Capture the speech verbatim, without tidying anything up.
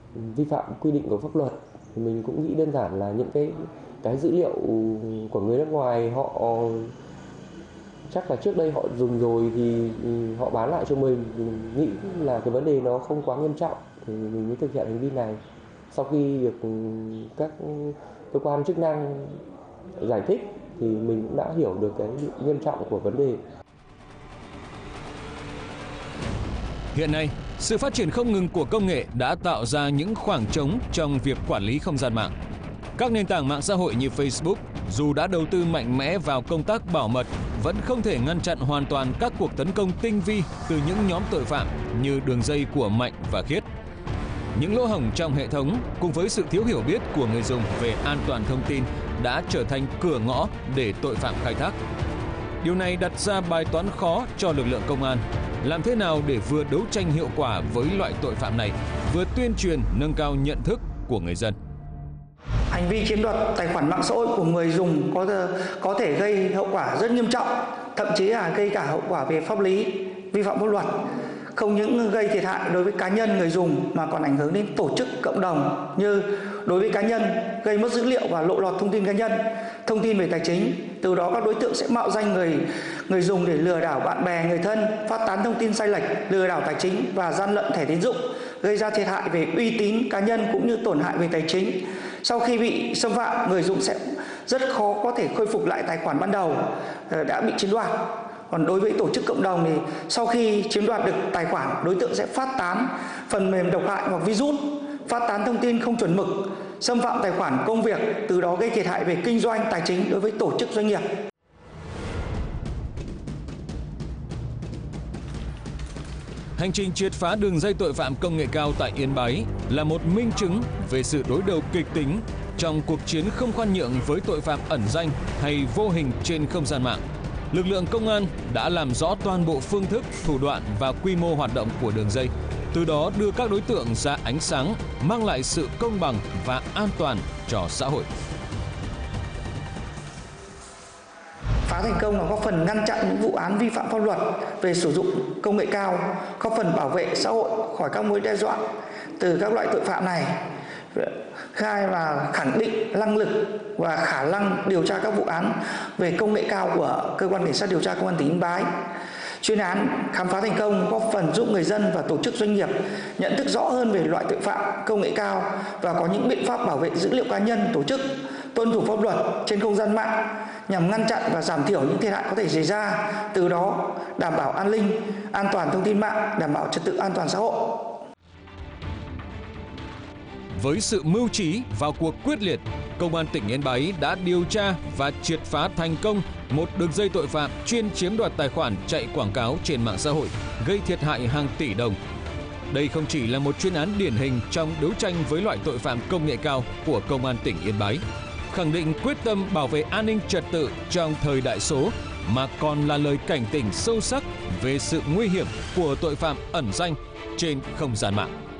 vi phạm quy định của pháp luật. Thì mình cũng nghĩ đơn giản là những cái cái dữ liệu của người nước ngoài họ chắc là trước đây họ dùng rồi thì họ bán lại cho mình. Mình nghĩ là cái vấn đề nó không quá nghiêm trọng thì mình mới thực hiện hành vi này. Sau khi được các cơ quan chức năng giải thích thì mình cũng đã hiểu được cái nghiêm trọng của vấn đề. Hiện nay, sự phát triển không ngừng của công nghệ đã tạo ra những khoảng trống trong việc quản lý không gian mạng. Các nền tảng mạng xã hội như Facebook, dù đã đầu tư mạnh mẽ vào công tác bảo mật, vẫn không thể ngăn chặn hoàn toàn các cuộc tấn công tinh vi từ những nhóm tội phạm như đường dây của Mạnh và Khiết. Những lỗ hổng trong hệ thống cùng với sự thiếu hiểu biết của người dùng về an toàn thông tin đã trở thành cửa ngõ để tội phạm khai thác. Điều này đặt ra bài toán khó cho lực lượng công an. Làm thế nào để vừa đấu tranh hiệu quả với loại tội phạm này, vừa tuyên truyền nâng cao nhận thức của người dân. Hành vi chiếm đoạt tài khoản mạng xã hội của người dùng có có thể gây hậu quả rất nghiêm trọng, thậm chí là gây cả hậu quả về pháp lý, vi phạm pháp luật. Không những gây thiệt hại đối với cá nhân người dùng mà còn ảnh hưởng đến tổ chức, cộng đồng, như đối với cá nhân gây mất dữ liệu và lộ lọt thông tin cá nhân, thông tin về tài chính. Từ đó các đối tượng sẽ mạo danh người người dùng để lừa đảo bạn bè, người thân, phát tán thông tin sai lệch, lừa đảo tài chính và gian lận thẻ tín dụng, gây ra thiệt hại về uy tín cá nhân cũng như tổn hại về tài chính. Sau khi bị xâm phạm, người dùng sẽ rất khó có thể khôi phục lại tài khoản ban đầu đã bị chiếm đoạt. Còn đối với tổ chức, cộng đồng thì sau khi chiếm đoạt được tài khoản, đối tượng sẽ phát tán phần mềm độc hại hoặc virus, phát tán thông tin không chuẩn mực, xâm phạm tài khoản công việc, từ đó gây thiệt hại về kinh doanh, tài chính đối với tổ chức, doanh nghiệp. Hành trình triệt phá đường dây tội phạm công nghệ cao tại Yên Bái là một minh chứng về sự đối đầu kịch tính trong cuộc chiến không khoan nhượng với tội phạm ẩn danh hay vô hình trên không gian mạng. Lực lượng công an đã làm rõ toàn bộ phương thức, thủ đoạn và quy mô hoạt động của đường dây, từ đó đưa các đối tượng ra ánh sáng, mang lại sự công bằng và an toàn cho xã hội. Phá thành công là góp phần ngăn chặn những vụ án vi phạm pháp luật về sử dụng công nghệ cao, góp phần bảo vệ xã hội khỏi các mối đe dọa từ các loại tội phạm này. Hai là khẳng định năng lực và khả năng điều tra các vụ án về công nghệ cao của cơ quan cảnh sát điều tra công an tỉnh Yên Bái. Chuyên án khám phá thành công góp phần giúp người dân và tổ chức, doanh nghiệp nhận thức rõ hơn về loại tội phạm công nghệ cao và có những biện pháp bảo vệ dữ liệu cá nhân, tổ chức, tuân thủ pháp luật trên không gian mạng nhằm ngăn chặn và giảm thiểu những thiệt hại có thể xảy ra, từ đó đảm bảo an ninh, an toàn thông tin mạng, đảm bảo trật tự an toàn xã hội. Với sự mưu trí vào cuộc quyết liệt, Công an tỉnh Yên Bái đã điều tra và triệt phá thành công một đường dây tội phạm chuyên chiếm đoạt tài khoản chạy quảng cáo trên mạng xã hội, gây thiệt hại hàng tỷ đồng. Đây không chỉ là một chuyên án điển hình trong đấu tranh với loại tội phạm công nghệ cao của Công an tỉnh Yên Bái, khẳng định quyết tâm bảo vệ an ninh trật tự trong thời đại số, mà còn là lời cảnh tỉnh sâu sắc về sự nguy hiểm của tội phạm ẩn danh trên không gian mạng.